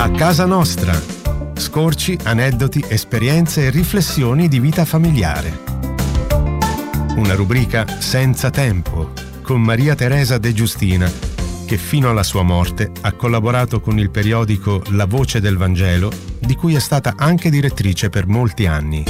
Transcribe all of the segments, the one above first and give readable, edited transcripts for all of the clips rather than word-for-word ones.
A casa nostra. Scorci, aneddoti, esperienze e riflessioni di vita familiare. Una rubrica senza tempo, con Maria Teresa De Giustina, che fino alla sua morte ha collaborato con il periodico La Voce del Vangelo, di cui è stata anche direttrice per molti anni.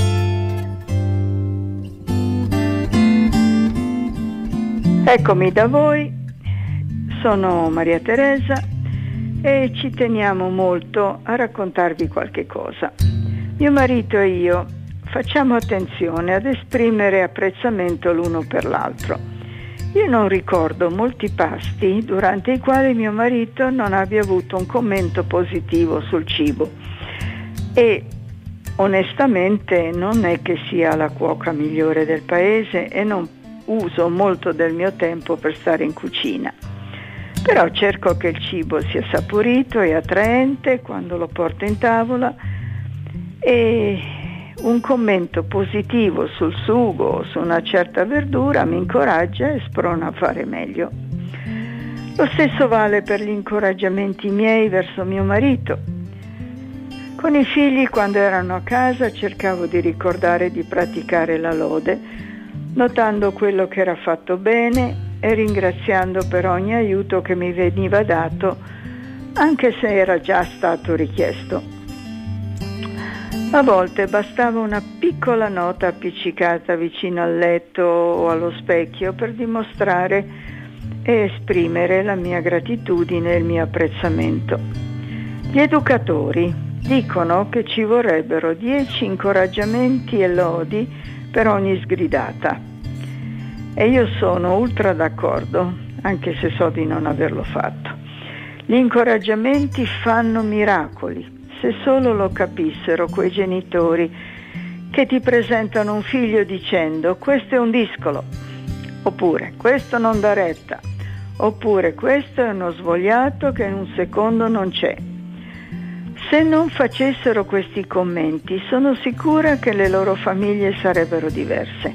Eccomi da voi, sono Maria Teresa e ci teniamo molto a raccontarvi qualche cosa. Mio marito e io facciamo attenzione ad esprimere apprezzamento l'uno per l'altro. Io non ricordo molti pasti durante i quali mio marito non abbia avuto un commento positivo sul cibo e onestamente non è che sia la cuoca migliore del paese e non uso molto del mio tempo per stare in cucina. Però cerco che il cibo sia saporito e attraente quando lo porto in tavola e un commento positivo sul sugo o su una certa verdura mi incoraggia e sprona a fare meglio. Lo stesso vale per gli incoraggiamenti miei verso mio marito. Con i figli, quando erano a casa, cercavo di ricordare di praticare la lode, notando quello che era fatto bene e ringraziando per ogni aiuto che mi veniva dato, anche se era già stato richiesto. A volte bastava una piccola nota appiccicata vicino al letto o allo specchio per dimostrare e esprimere la mia gratitudine e il mio apprezzamento. Gli educatori dicono che ci vorrebbero 10 incoraggiamenti e lodi per ogni sgridata. E io sono ultra d'accordo, anche se so di non averlo fatto. Gli incoraggiamenti fanno miracoli. Se solo lo capissero quei genitori che ti presentano un figlio dicendo questo è un discolo, oppure questo non dà retta, oppure questo è uno svogliato che in un secondo non c'è. Se non facessero questi commenti, sono sicura che le loro famiglie sarebbero diverse.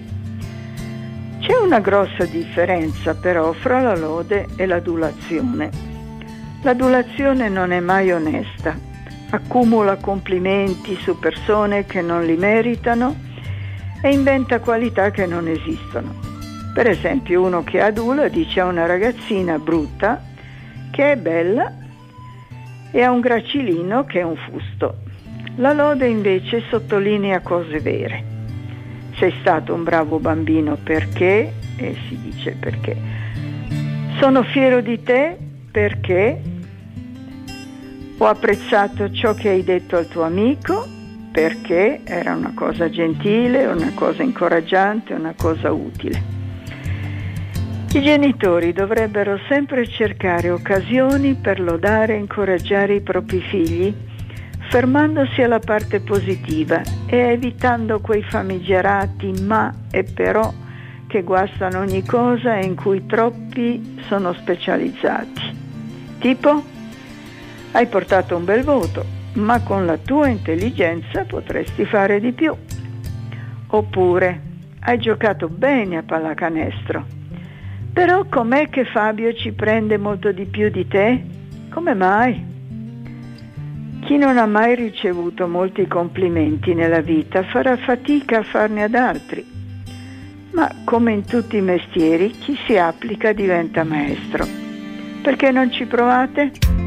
C'è una grossa differenza però fra la lode e l'adulazione. L'adulazione non è mai onesta. Accumula complimenti su persone che non li meritano e inventa qualità che non esistono. Per esempio, uno che adula dice a una ragazzina brutta che è bella e a un gracilino che è un fusto. La lode invece sottolinea cose vere. Sei stato un bravo bambino perché, e si dice perché. Sono fiero di te perché. Ho apprezzato ciò che hai detto al tuo amico perché era una cosa gentile, una cosa incoraggiante, una cosa utile. I genitori dovrebbero sempre cercare occasioni per lodare e incoraggiare i propri figli, fermandosi alla parte positiva e evitando quei famigerati ma e però che guastano ogni cosa e in cui troppi sono specializzati. Tipo? Hai portato un bel voto, ma con la tua intelligenza potresti fare di più. Oppure, hai giocato bene a pallacanestro, però com'è che Fabio ci prende molto di più di te? Come mai? Chi non ha mai ricevuto molti complimenti nella vita farà fatica a farne ad altri. Ma come in tutti i mestieri, chi si applica diventa maestro. Perché non ci provate?